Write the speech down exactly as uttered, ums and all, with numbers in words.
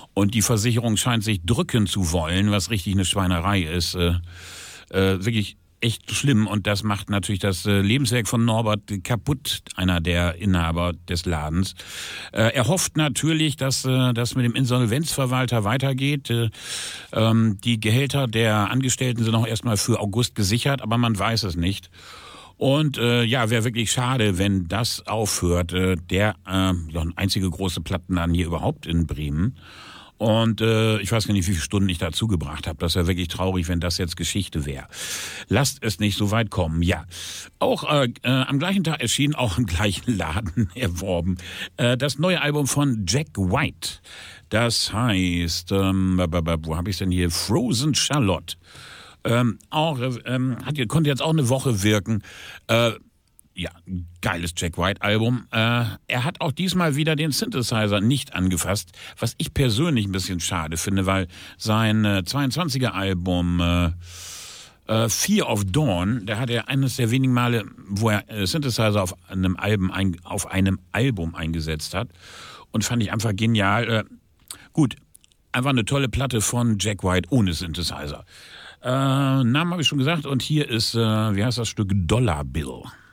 Und die Versicherung scheint sich drücken zu wollen, was richtig eine Schweinerei ist. Äh, äh, wirklich echt schlimm. Und das macht natürlich das äh, Lebenswerk von Norbert kaputt, einer der Inhaber des Ladens. Äh, er hofft natürlich, dass äh, das mit dem Insolvenzverwalter weitergeht. Äh, ähm, die Gehälter der Angestellten sind auch erstmal für August gesichert, aber man weiß es nicht. Und äh, ja, wäre wirklich schade, wenn das aufhört. Äh, der äh, ja, einzige große Plattenladen hier überhaupt in Bremen. Und äh, ich weiß gar nicht, wie viele Stunden ich da zugebracht habe. Das wäre wirklich traurig, wenn das jetzt Geschichte wäre. Lasst es nicht so weit kommen. Ja, auch äh, äh, am gleichen Tag erschien, auch im gleichen Laden erworben, äh, das neue Album von Jack White. Das heißt, ähm, wo habe ich es denn hier? Frozen Charlotte. Ähm, auch ähm, hat, konnte jetzt auch eine Woche wirken. Äh, Ja, geiles Jack White-Album. Äh, er hat auch diesmal wieder den Synthesizer nicht angefasst, was ich persönlich ein bisschen schade finde, weil sein äh, zweiundzwanziger-Album äh, äh, Fear of Dawn, da hat er eines der wenigen Male, wo er äh, Synthesizer auf einem, Album ein, auf einem Album eingesetzt hat. Und fand ich einfach genial. Äh, gut, einfach eine tolle Platte von Jack White ohne Synthesizer. Äh, Namen habe ich schon gesagt und hier ist, äh, wie heißt das Stück? Dollar Bill.